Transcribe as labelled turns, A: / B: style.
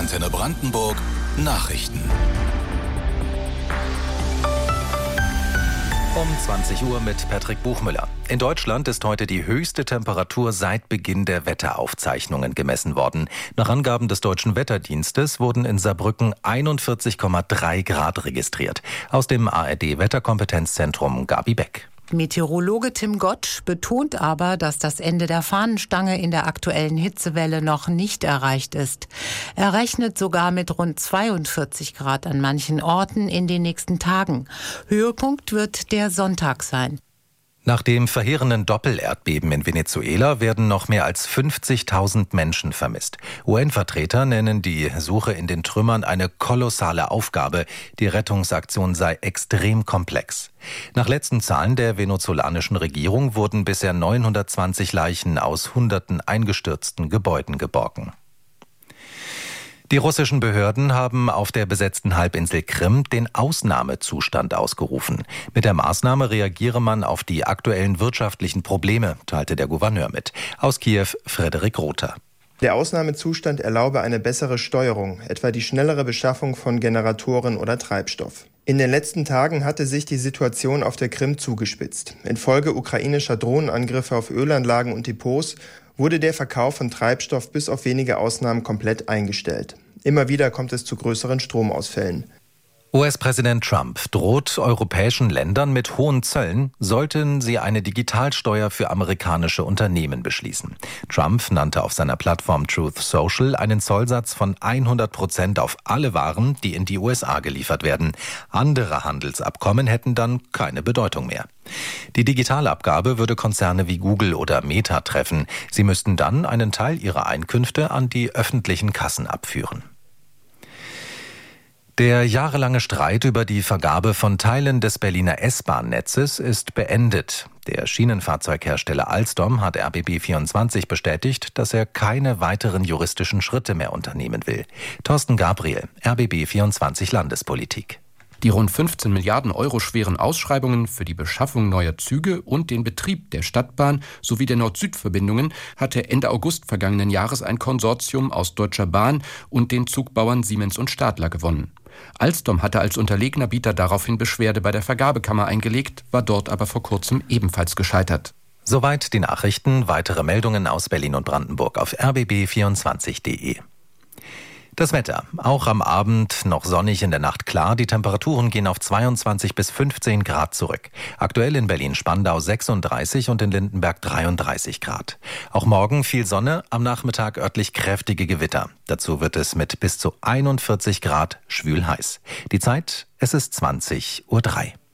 A: Antenne Brandenburg Nachrichten.
B: Um 20 Uhr mit Patrick Buchmüller. In Deutschland ist heute die höchste Temperatur seit Beginn der Wetteraufzeichnungen gemessen worden. Nach Angaben des Deutschen Wetterdienstes wurden in Saarbrücken 41,3 Grad registriert. Aus dem ARD-Wetterkompetenzzentrum Gabi Beck.
C: Meteorologe Tim Gottsch betont aber, dass das Ende der Fahnenstange in der aktuellen Hitzewelle noch nicht erreicht ist. Er rechnet sogar mit rund 42 Grad an manchen Orten in den nächsten Tagen. Höhepunkt wird der Sonntag sein.
B: Nach dem verheerenden Doppelerdbeben in Venezuela werden noch mehr als 50.000 Menschen vermisst. UN-Vertreter nennen die Suche in den Trümmern eine kolossale Aufgabe. Die Rettungsaktion sei extrem komplex. Nach letzten Zahlen der venezolanischen Regierung wurden bisher 920 Leichen aus hunderten eingestürzten Gebäuden geborgen. Die russischen Behörden haben auf der besetzten Halbinsel Krim den Ausnahmezustand ausgerufen. Mit der Maßnahme reagiere man auf die aktuellen wirtschaftlichen Probleme, teilte der Gouverneur mit. Aus Kiew Frederik Rother.
D: Der Ausnahmezustand erlaube eine bessere Steuerung, etwa die schnellere Beschaffung von Generatoren oder Treibstoff. In den letzten Tagen hatte sich die Situation auf der Krim zugespitzt. Infolge ukrainischer Drohnenangriffe auf Ölanlagen und Depots wurde der Verkauf von Treibstoff bis auf wenige Ausnahmen komplett eingestellt. Immer wieder kommt es zu größeren Stromausfällen.
B: US-Präsident Trump droht europäischen Ländern mit hohen Zöllen, sollten sie eine Digitalsteuer für amerikanische Unternehmen beschließen. Trump nannte auf seiner Plattform Truth Social einen Zollsatz von 100% auf alle Waren, die in die USA geliefert werden. Andere Handelsabkommen hätten dann keine Bedeutung mehr. Die Digitalabgabe würde Konzerne wie Google oder Meta treffen. Sie müssten dann einen Teil ihrer Einkünfte an die öffentlichen Kassen abführen. Der jahrelange Streit über die Vergabe von Teilen des Berliner S-Bahn-Netzes ist beendet. Der Schienenfahrzeughersteller Alstom hat RBB24 bestätigt, dass er keine weiteren juristischen Schritte mehr unternehmen will. Thorsten Gabriel, RBB24 Landespolitik.
E: Die rund 15 Milliarden Euro schweren Ausschreibungen für die Beschaffung neuer Züge und den Betrieb der Stadtbahn sowie der Nord-Süd-Verbindungen hatte Ende August vergangenen Jahres ein Konsortium aus Deutscher Bahn und den Zugbauern Siemens und Stadler gewonnen. Alstom hatte als unterlegener Bieter daraufhin Beschwerde bei der Vergabekammer eingelegt, war dort aber vor kurzem ebenfalls gescheitert.
B: Soweit die Nachrichten. Weitere Meldungen aus Berlin und Brandenburg auf rbb24.de. Das Wetter. Auch am Abend noch sonnig, in der Nacht klar. Die Temperaturen gehen auf 22 bis 15 Grad zurück. Aktuell in Berlin-Spandau 36 und in Lindenberg 33 Grad. Auch morgen viel Sonne, am Nachmittag örtlich kräftige Gewitter. Dazu wird es mit bis zu 41 Grad schwül heiß. Die Zeit, es ist 20:03 Uhr.